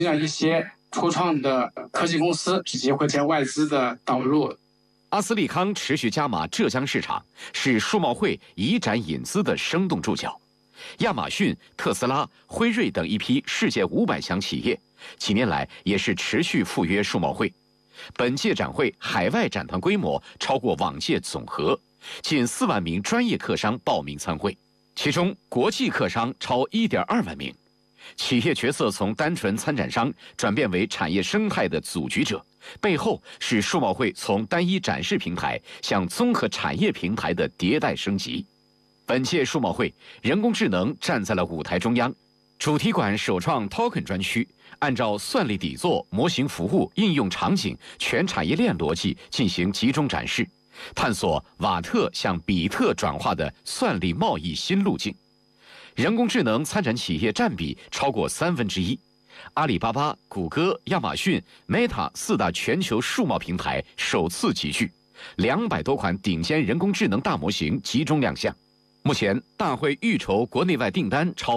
让一些初创的科技公司以及会在外资的导入。 阿斯利康持续加码浙江市场，是数贸会移展引资的生动注脚。亚马逊、特斯拉、辉瑞等一批世界500强企业，几年来也是持续赴约数贸会。本届展会海外展团规模超过往届总和，近4万名专业客商报名参会，其中国际客商超1.2万名。企业角色从单纯参展商转变为产业生态的组局者，背后是数贸会从单一展示平台向综合产业平台的迭代升级。本届数贸会，人工智能站在了舞台中央，主题馆首创 Token 专区，按照算力底座、模型服务、应用场景、全产业链逻辑进行集中展示，探索瓦特向比特转化的算力贸易新路径。人工智能参展企业占比超过1/3，阿里巴巴、谷歌、亚马逊、Meta 4大全球数贸平台首次集聚，200多款顶尖人工智能大模型集中亮相。目前，大会预筹国内外订单超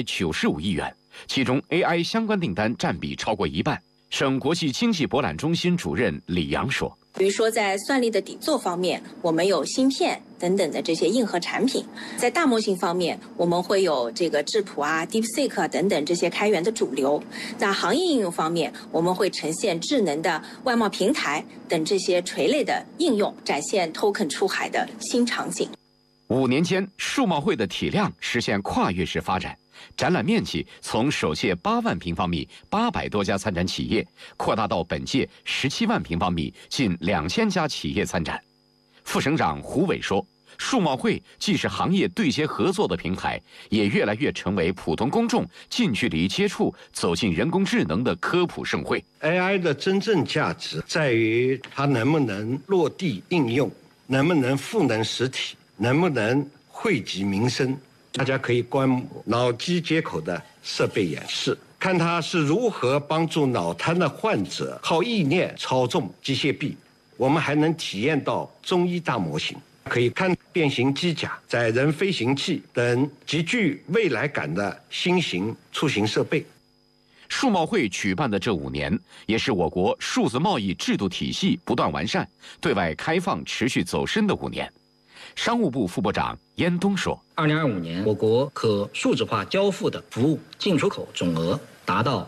195亿元，其中 AI 相关订单占比超过一半。省国际经济博览中心主任李阳说， 比如说在算力的底座方面，我们有芯片等等的这些硬核产品；在大模型方面，我们会有这个智谱啊、DeepSeek 等等这些开源的主流；在行业应用方面，我们会呈现智能的外贸平台等这些垂类的应用，展现 Token 出海的新场景。 5年间，数贸会的体量实现跨越式发展，展览面积从首届8万平方米800多家参展企业，扩大到本届17万平方米近2000家企业参展。副省长胡伟说，数贸会既是行业对接合作的平台，也越来越成为普通公众近距离接触、走进人工智能的科普盛会。 AI 的真正价值在于它能不能落地应用，能不能赋能实体，能不能惠及民生。大家可以观摩脑机接口的设备演示，看它是如何帮助脑瘫的患者靠意念操纵机械臂。我们还能体验到中医大模型，可以看变形机甲、载人飞行器等极具未来感的新型出行设备。 数贸会举办的这5年，也是我国数字贸易制度体系不断完善、对外开放持续走深的5年。商务部副部长燕东说 ，2025年我国可数字化交付的服务进出口总额达到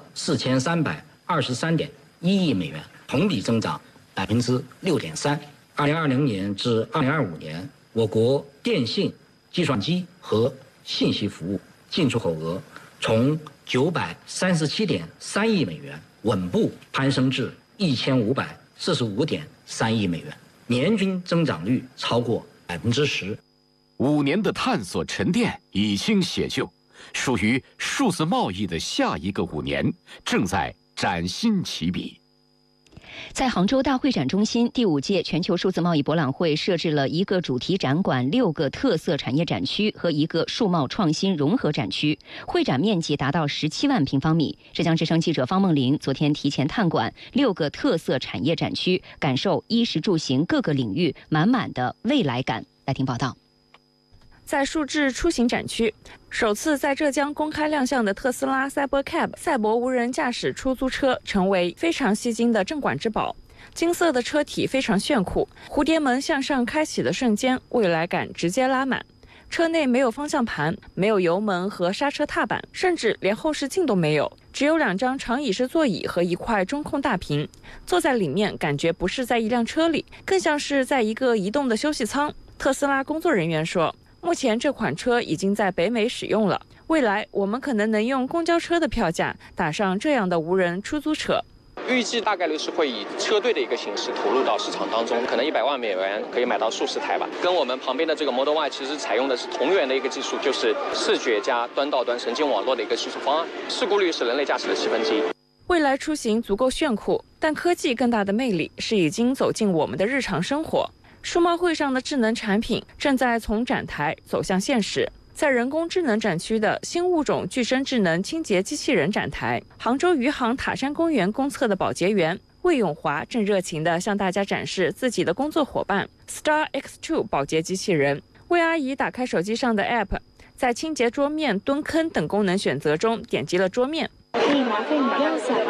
4323.1亿美元，同比增长6.3%。2020年至2025年，我国电信、计算机和信息服务进出口额从937.3亿美元稳步攀升至1545.3亿美元，年均增长率超过10%。 5年的探索沉淀已经写就，属于数字贸易的下一个5年正在崭新起笔。 在杭州大会展中心，第5届全球数字贸易博览会设置了1个主题展馆、6个特色产业展区和1个数贸创新融合展区，会展面积达到17万平方米。浙江之声记者方梦玲昨天提前探馆6个特色产业展区，感受衣食住行各个领域满满的未来感。来听报道。 在数字出行展区，首次在浙江公开亮相的特斯拉 Cybercab 赛博无人驾驶出租车成为非常吸睛的镇馆之宝。金色的车体非常炫酷，蝴蝶门向上开启的瞬间，未来感直接拉满。车内没有方向盘，没有油门和刹车踏板，甚至连后视镜都没有，只有2张长椅式座椅和1块中控大屏。坐在里面，感觉不是在一辆车里，更像是在一个移动的休息舱。特斯拉工作人员说，目前这款车已经在北美使用了，未来我们可能能用公交车的票价打上这样的无人出租车。 预计大概率是会以车队的一个形式投入到市场当中，可能100万美元可以买到数十台吧。跟我们旁边的这个 Model Y 其实采用的是同源的一个技术，就是视觉加端到端神经网络的一个技术方案，事故率是人类驾驶的1/7。 未来出行足够炫酷，但科技更大的魅力是已经走进我们的日常生活。数贸会上的智能产品正在从展台走向现实。在人工智能展区的新物种具身智能清洁机器人展台，杭州余杭塔山公园公厕的保洁员魏永华正热情地向大家展示自己的工作伙伴 Star X2 保洁机器人。魏阿姨打开手机上的 App， 在清洁桌面、蹲坑等功能选择中点击了桌面， 可以麻烦你让下吧。